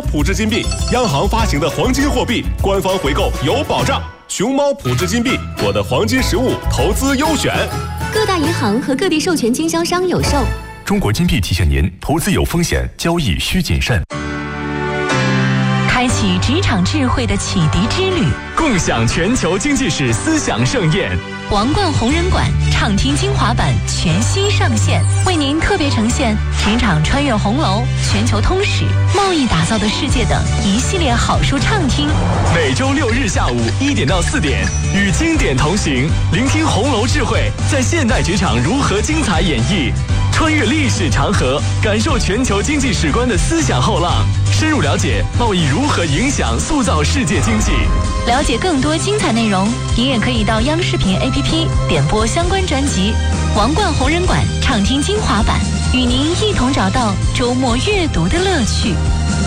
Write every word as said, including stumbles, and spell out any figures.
普智金币，央行发行的黄金货币，官方回购有保障。熊猫普智金币，我的黄金实物投资优选。 各大银行和各地授权经销商有售。 中国金币提醒您：投资有风险，交易需谨慎。 开启职场智慧的启迪之旅， 共享全球经济史思想盛宴。 王冠红人馆畅听精华版全息上线，为您特别呈现职场穿越红楼、全球通史、贸易打造的世界等一系列好书畅听。 每周六日下午一点到四点，与经典同行，聆听红楼智慧在现代职场如何精彩演绎。穿越历史长河，感受全球经济史观的思想后浪，深入了解贸易如何影响塑造世界经济。 了解更多精彩内容，您也可以到央视频 A P P 点播相关专辑《王冠红人馆畅听精华版》，与您一同找到周末阅读的乐趣。